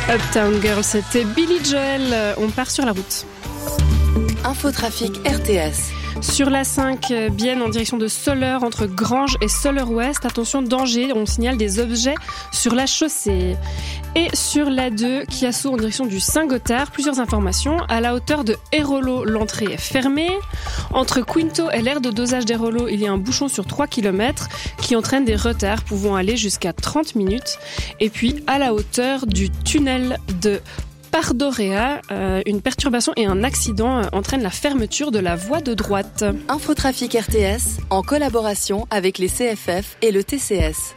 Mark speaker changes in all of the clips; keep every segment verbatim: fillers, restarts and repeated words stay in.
Speaker 1: Uptown Girl, c'était Billy Joel. On part sur la route.
Speaker 2: Infotrafic R T S.
Speaker 1: Sur la cinq, Bienne en direction de Soleure, entre Granges et Soleure-Ouest. Attention, danger, on signale des objets sur la chaussée. Et sur la deux, Chiasso en direction du Saint-Gothard. Plusieurs informations. À la hauteur de Hérolo, l'entrée est fermée. Entre Quinto et l'aire de dosage d'Hérolo, il y a un bouchon sur trois kilomètres qui entraîne des retards pouvant aller jusqu'à trente minutes. Et puis, à la hauteur du tunnel de Pardoréa, euh, une perturbation et un accident euh, entraînent la fermeture de la voie de droite.
Speaker 2: Infotrafic R T S, en collaboration avec les C F F et le T C S.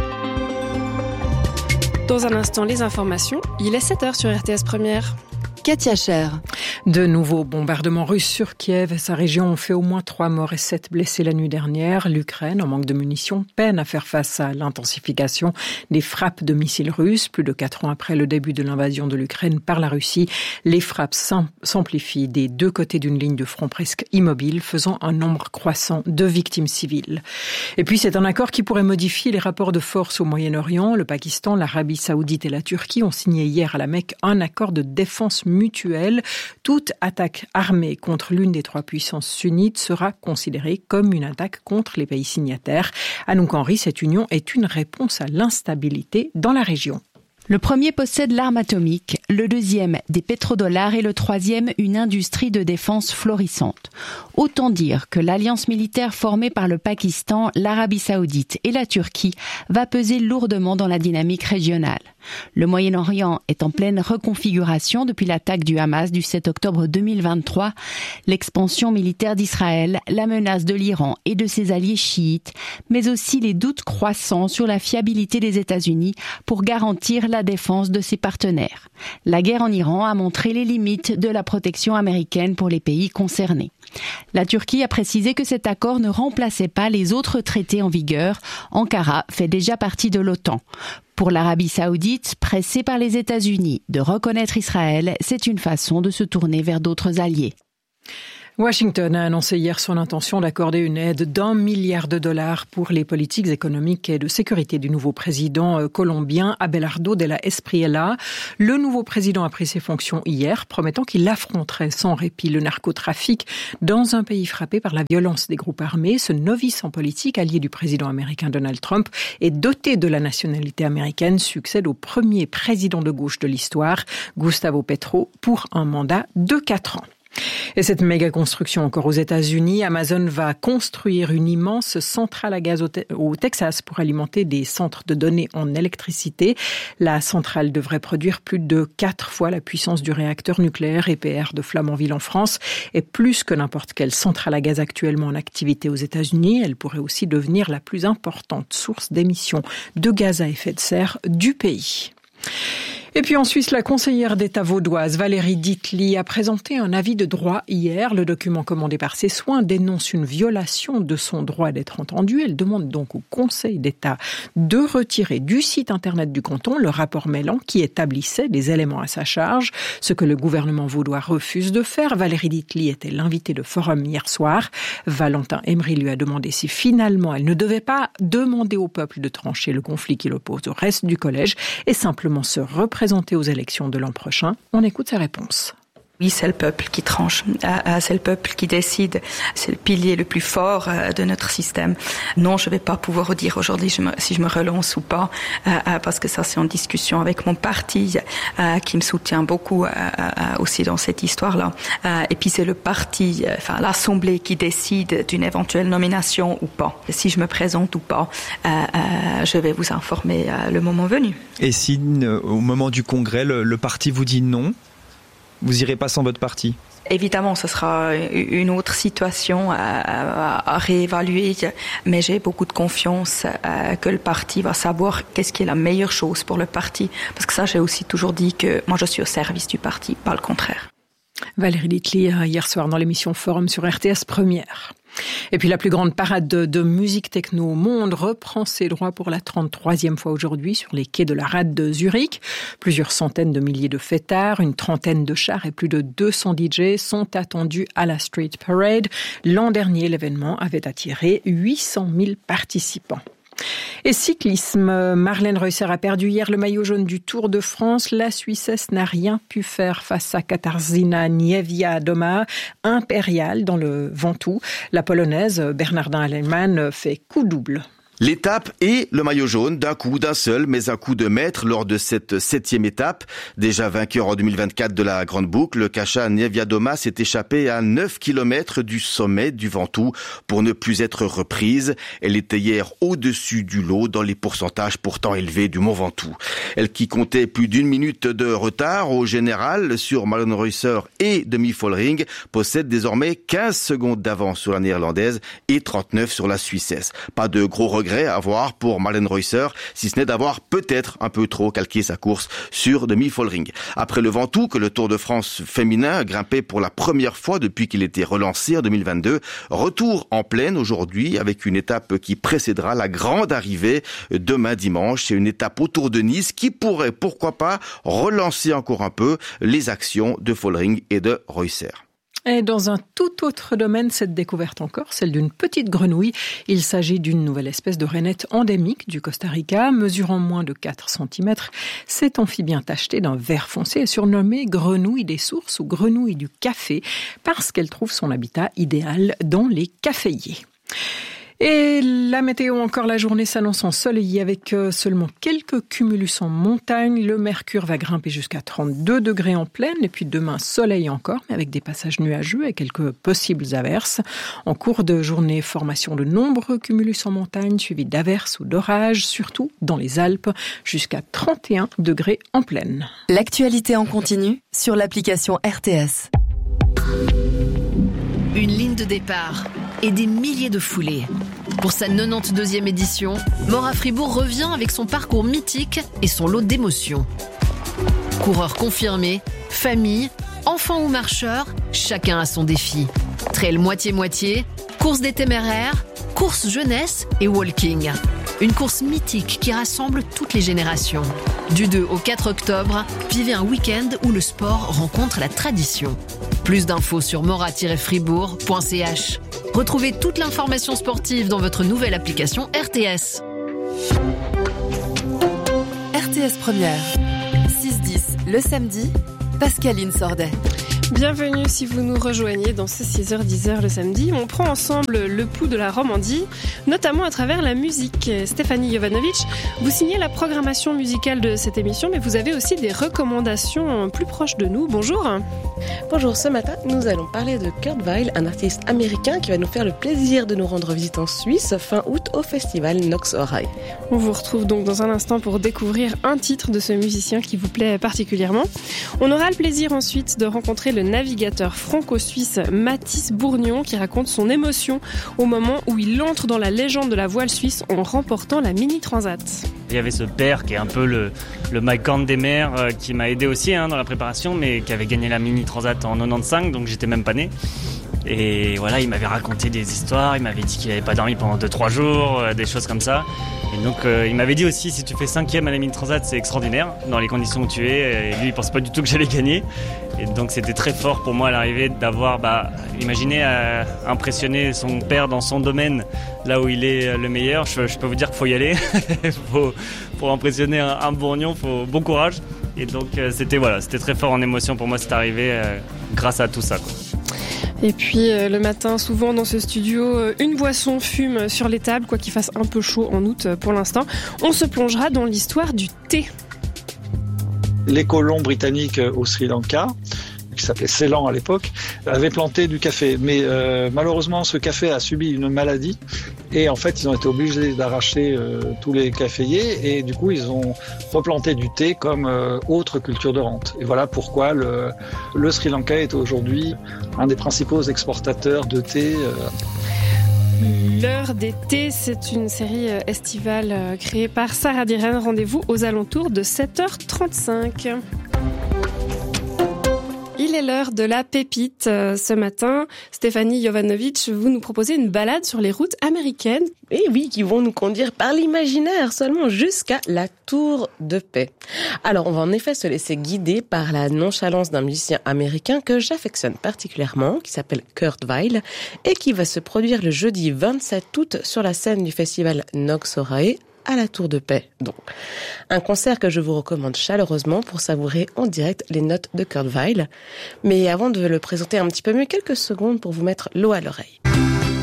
Speaker 1: Dans un instant, les informations. Il est sept heures sur R T S Première.
Speaker 2: Katia Cher.
Speaker 3: De nouveaux bombardements russes sur Kiev et sa région ont fait au moins trois morts et sept blessés la nuit dernière. L'Ukraine, en manque de munitions, peine à faire face à l'intensification des frappes de missiles russes. Plus de quatre ans après le début de l'invasion de l'Ukraine par la Russie, les frappes s'amplifient des deux côtés d'une ligne de front presque immobile, faisant un nombre croissant de victimes civiles. Et puis c'est un accord qui pourrait modifier les rapports de force au Moyen-Orient. Le Pakistan, l'Arabie Saoudite et la Turquie ont signé hier à la Mecque un accord de défense mutuelle. Toute attaque armée contre l'une des trois puissances sunnites sera considérée comme une attaque contre les pays signataires. Anouk Henry, cette union est une réponse à l'instabilité dans la région.
Speaker 4: Le premier possède l'arme atomique, le deuxième des pétrodollars et le troisième une industrie de défense florissante. Autant dire que l'alliance militaire formée par le Pakistan, l'Arabie Saoudite et la Turquie va peser lourdement dans la dynamique régionale. Le Moyen-Orient est en pleine reconfiguration depuis l'attaque du Hamas du sept octobre deux mille vingt-trois. L'expansion militaire d'Israël, la menace de l'Iran et de ses alliés chiites, mais aussi les doutes croissants sur la fiabilité des États-Unis pour garantir la défense de ses partenaires. La guerre en Iran a montré les limites de la protection américaine pour les pays concernés. La Turquie a précisé que cet accord ne remplaçait pas les autres traités en vigueur. Ankara fait déjà partie de l'OTAN. Pour l'Arabie Saoudite, pressée par les États-Unis de reconnaître Israël, c'est une façon de se tourner vers d'autres alliés.
Speaker 3: Washington a annoncé hier son intention d'accorder une aide d'un milliard de dollars pour les politiques économiques et de sécurité du nouveau président colombien Abelardo de la Espriella. Le nouveau président a pris ses fonctions hier, promettant qu'il affronterait sans répit le narcotrafic dans un pays frappé par la violence des groupes armés. Ce novice en politique, allié du président américain Donald Trump et doté de la nationalité américaine, succède au premier président de gauche de l'histoire, Gustavo Petro, pour un mandat de quatre ans. Et cette méga construction encore aux États-Unis, Amazon va construire une immense centrale à gaz au, te- au Texas pour alimenter des centres de données en électricité. La centrale devrait produire plus de quatre fois la puissance du réacteur nucléaire E P R de Flamanville en France et plus que n'importe quelle centrale à gaz actuellement en activité aux États-Unis. Elle pourrait aussi devenir la plus importante source d'émissions de gaz à effet de serre du pays. Et puis en Suisse, la conseillère d'État vaudoise Valérie Dietli a présenté un avis de droit hier. Le document commandé par ses soins dénonce une violation de son droit d'être entendue. Elle demande donc au Conseil d'État de retirer du site internet du canton le rapport mêlant qui établissait des éléments à sa charge, ce que le gouvernement vaudois refuse de faire. Valérie Dietli était l'invitée de Forum hier soir. Valentin Emery lui a demandé si finalement elle ne devait pas demander au peuple de trancher le conflit qui l'oppose au reste du collège et simplement se représenter Présenté aux élections de l'an prochain. On écoute sa réponse.
Speaker 5: Oui, c'est le peuple qui tranche, c'est le peuple qui décide, c'est le pilier le plus fort de notre système. Non, je ne vais pas pouvoir vous dire aujourd'hui si je me relance ou pas, parce que ça c'est en discussion avec mon parti qui me soutient beaucoup aussi dans cette histoire-là. Et puis c'est le parti, enfin l'Assemblée qui décide d'une éventuelle nomination ou pas. Si je me présente ou pas, je vais vous informer le moment venu.
Speaker 6: Et si au moment du congrès, le, le parti vous dit non ? Vous irez pas sans votre parti ?
Speaker 5: Évidemment, ce sera une autre situation à, à, à réévaluer, mais j'ai beaucoup de confiance euh, que le parti va savoir qu'est-ce qui est la meilleure chose pour le parti. Parce que ça, j'ai aussi toujours dit que moi, je suis au service du parti, pas le contraire.
Speaker 3: Valérie Dietli, hier soir dans l'émission Forum sur R T S Première. Et puis la plus grande parade de, de musique techno au monde reprend ses droits pour la trente-troisième fois aujourd'hui sur les quais de la rade de Zurich. Plusieurs centaines de milliers de fêtards, une trentaine de chars et plus de deux cents D J sont attendus à la Street Parade. L'an dernier, l'événement avait attiré huit cent mille participants. Et cyclisme, Marlène Reusser a perdu hier le maillot jaune du Tour de France. La Suissesse n'a rien pu faire face à Katarzyna Niewiadoma, impériale dans le Ventoux. La Polonaise Bernardin Allemann fait coup double.
Speaker 7: L'étape et le maillot jaune d'un coup, d'un seul, mais un coup de maître lors de cette septième étape. Déjà vainqueur en deux mille vingt-quatre de la Grande Boucle, Kasia Niewiadoma s'est échappée à neuf kilomètres du sommet du Ventoux pour ne plus être reprise. Elle était hier au-dessus du lot dans les pourcentages pourtant élevés du Mont Ventoux. Elle qui comptait plus d'une minute de retard au général sur Marlène Reusser et Demi Follering possède désormais quinze secondes d'avance sur la néerlandaise et trente-neuf sur la Suissesse. Pas de gros regrets à voir pour Marlène Reusser, si ce n'est d'avoir peut-être un peu trop calqué sa course sur Demi Follering. Après le Ventoux, que le Tour de France féminin grimpait pour la première fois depuis qu'il était relancé en deux mille vingt-deux, retour en plaine aujourd'hui avec une étape qui précédera la grande arrivée demain dimanche. C'est une étape autour de Nice qui pourrait, pourquoi pas, relancer encore un peu les actions de Follering et de Reusser.
Speaker 3: Et dans un tout autre domaine, cette découverte encore, celle d'une petite grenouille. Il s'agit d'une nouvelle espèce de rainette endémique du Costa Rica, mesurant moins de quatre centimètres. Cet amphibien tacheté d'un vert foncé est surnommé grenouille des sources ou grenouille du café parce qu'elle trouve son habitat idéal dans les caféiers. Et la météo, encore la journée s'annonce ensoleillée avec seulement quelques cumulus en montagne. Le mercure va grimper jusqu'à trente-deux degrés en plaine. Et puis demain, soleil encore, mais avec des passages nuageux et quelques possibles averses. En cours de journée, formation de nombreux cumulus en montagne, suivis d'averses ou d'orages, surtout dans les Alpes, jusqu'à trente et un degrés en plaine.
Speaker 2: L'actualité en continu sur l'application R T S.
Speaker 8: Une ligne de départ et des milliers de foulées. Pour sa quatre-vingt-douzième édition, Mora Fribourg revient avec son parcours mythique et son lot d'émotions. Coureurs confirmés, familles, enfants ou marcheurs, chacun a son défi. Trail moitié-moitié, course des téméraires, course jeunesse et walking. Une course mythique qui rassemble toutes les générations. Du deux au quatre octobre, vivez un week-end où le sport rencontre la tradition. Plus d'infos sur mora tiret fribourg point c h. Retrouvez toute l'information sportive dans votre nouvelle application R T S.
Speaker 2: R T S Première, six dix le samedi, Pascaline Sordet.
Speaker 1: Bienvenue si vous nous rejoignez dans ce six heures dix heures le samedi. On prend ensemble le pouls de la Romandie, notamment à travers la musique. Stéphanie Jovanovic, vous signez la programmation musicale de cette émission, mais vous avez aussi des recommandations plus proches de nous. Bonjour.
Speaker 9: Bonjour, ce matin, nous allons parler de Kurt Weill, un artiste américain qui va nous faire le plaisir de nous rendre visite en Suisse fin août au festival Nox Oreille.
Speaker 1: On vous retrouve donc dans un instant pour découvrir un titre de ce musicien qui vous plaît particulièrement. On aura le plaisir ensuite de rencontrer le navigateur franco-suisse Mathis Bourgnon qui raconte son émotion au moment où il entre dans la légende de la voile suisse en remportant la Mini Transat.
Speaker 10: Il y avait ce père qui est un peu le, le Mike Horn des mers euh, qui m'a aidé aussi hein, dans la préparation, mais qui avait gagné la Mini Transat en quatre-vingt-quinze, donc j'étais même pas né. Et voilà, il m'avait raconté des histoires, il m'avait dit qu'il n'avait pas dormi pendant deux trois jours, euh, des choses comme ça. Et donc euh, il m'avait dit aussi, si tu fais cinquième à la Mini Transat, c'est extraordinaire, dans les conditions où tu es. Et lui, il pensait pas du tout que j'allais gagner. Et donc c'était très fort pour moi à l'arrivée d'avoir, bah, imaginez, euh, impressionner son père dans son domaine, là où il est le meilleur. Je, je peux vous dire qu'il faut y aller. faut, pour impressionner un, un Bourgnon, il faut bon courage. Et donc euh, c'était, voilà, c'était très fort en émotion pour moi cette arrivée, euh, grâce à tout ça, quoi.
Speaker 1: Et puis euh, le matin, souvent dans ce studio, euh, une boisson fume sur les tables, quoi qu'il fasse un peu chaud en août euh, pour l'instant. On se plongera dans l'histoire du thé.
Speaker 11: Les colons britanniques au Sri Lanka, qui s'appelait Ceylan à l'époque, avaient planté du café. Mais euh, malheureusement, ce café a subi une maladie et en fait, ils ont été obligés d'arracher euh, tous les caféiers et du coup, ils ont replanté du thé comme euh, autre culture de rente. Et voilà pourquoi le, le Sri Lanka est aujourd'hui un des principaux exportateurs de thé. Euh,
Speaker 1: L'heure d'été, c'est une série estivale créée par Sarah Diren. Rendez-vous aux alentours de sept heures trente-cinq. Il il est l'heure de la pépite. Euh, ce matin, Stéphanie Jovanovic, vous nous proposez une balade sur les routes américaines.
Speaker 9: Et oui, qui vont nous conduire par l'imaginaire seulement jusqu'à la Tour de Paix. Alors, on va en effet se laisser guider par la nonchalance d'un musicien américain que j'affectionne particulièrement, qui s'appelle Kurt Weill, et qui va se produire le jeudi vingt-sept août sur la scène du festival Noxorae à la Tour de Paix. Donc, un concert que je vous recommande chaleureusement pour savourer en direct les notes de Kurt Weill. Mais avant de le présenter un petit peu mieux, quelques secondes pour vous mettre l'eau à l'oreille.